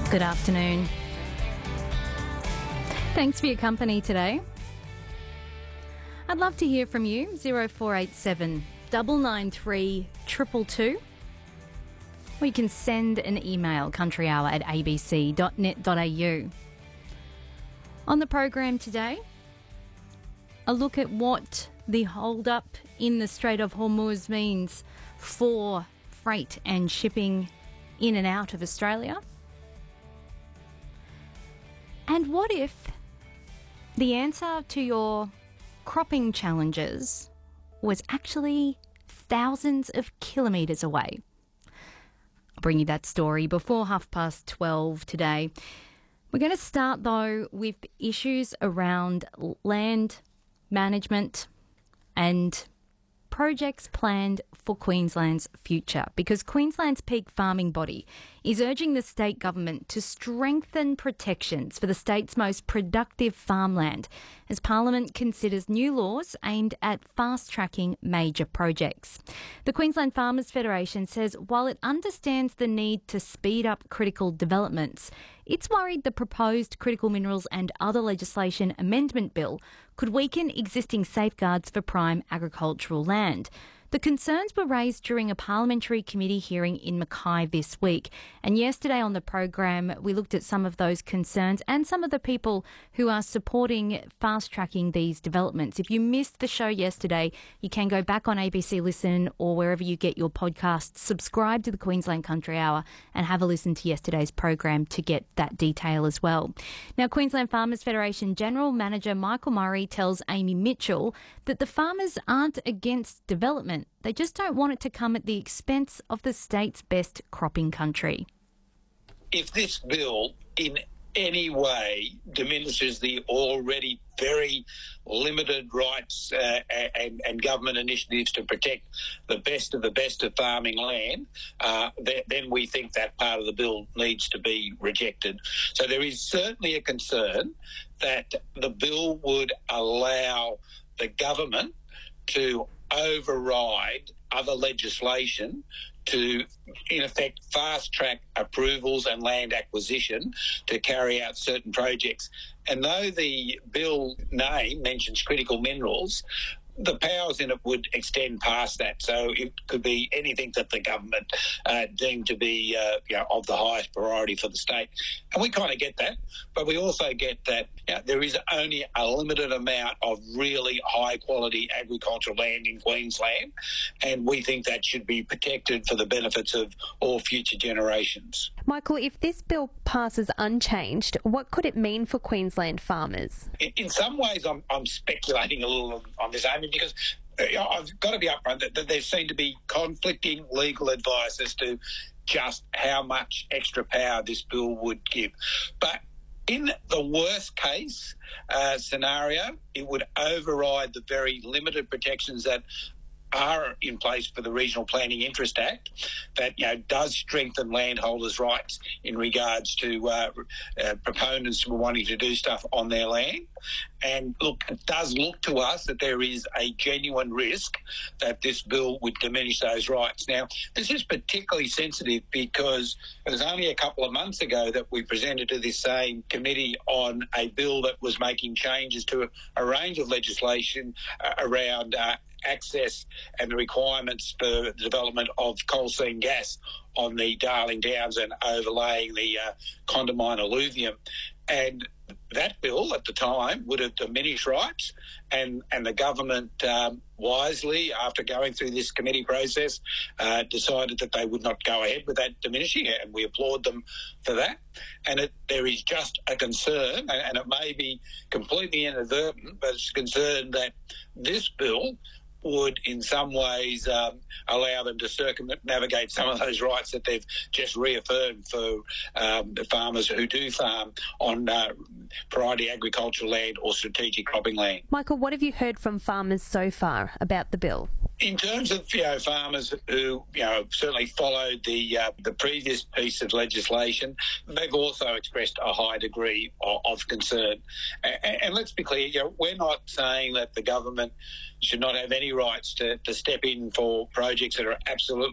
Good afternoon. Thanks for your company today. I'd love to hear from you, 0487 993 222. Or you can send an email, countryhour@abc.net.au. On the program today, a look at what the hold-up in the Strait of Hormuz means for freight and shipping in and out of Australia. And what if the answer to your cropping challenges was actually thousands of kilometres away? I'll bring you that story before 12:30 today. We're going to start, though, with issues around land management and projects planned for Queensland's future, because Queensland's peak farming body is urging the state government to strengthen protections for the state's most productive farmland as Parliament considers new laws aimed at fast-tracking major projects. The Queensland Farmers Federation says while it understands the need to speed up critical developments, it's worried the proposed critical minerals and other legislation amendment bill could weaken existing safeguards for prime agricultural land. The concerns were raised during a parliamentary committee hearing in Mackay this week. And yesterday on the program, we looked at some of those concerns and some of the people who are supporting fast-tracking these developments. If you missed the show yesterday, you can go back on ABC Listen or wherever you get your podcasts, subscribe to the Queensland Country Hour and have a listen to yesterday's program to get that detail as well. Now, Queensland Farmers Federation General Manager Michael Murray tells Amy Mitchell that the farmers aren't against development. They just don't want it to come at the expense of the state's best cropping country. If this bill in any way diminishes the already very limited rights and government initiatives to protect the best of farming land, then we think that part of the bill needs to be rejected. So there is certainly a concern that the bill would allow the government to override other legislation to, in effect, fast-track approvals and land acquisition to carry out certain projects. And though the bill name mentions critical minerals, the powers in it would extend past that. So it could be anything that the government deemed to be of the highest priority for the state. And we kind of get that, but we also get that there is only a limited amount of really high-quality agricultural land in Queensland, and we think that should be protected for the benefits of all future generations. Michael, if this bill passes unchanged, what could it mean for Queensland farmers? In some ways, I'm speculating a little on this, Amy, because I've got to be upfront that there seem to be conflicting legal advice as to just how much extra power this bill would give. But in the worst case scenario, it would override the very limited protections that are in place for the Regional Planning Interest Act that does strengthen landholders' rights in regards to proponents who are wanting to do stuff on their land. And look, it does look to us that there is a genuine risk that this bill would diminish those rights. Now, this is particularly sensitive because it was only a couple of months ago that we presented to this same committee on a bill that was making changes to a range of legislation around access and the requirements for the development of coal seam gas on the Darling Downs and overlaying the Condamine alluvium. And that bill at the time would have diminished rights, and the government wisely, after going through this committee process, decided that they would not go ahead with that diminishing, and we applaud them for that. And there is just a concern, and it may be completely inadvertent, but it's a concern that this bill would in some ways allow them to circumnavigate some of those rights that they've just reaffirmed for the farmers who do farm on priority agricultural land or strategic cropping land. Michael, what have you heard from farmers so far about the bill? In terms of farmers who certainly followed the previous piece of legislation, they've also expressed a high degree of concern. And let's be clear, we're not saying that the government should not have any rights to step in for projects that are absolutely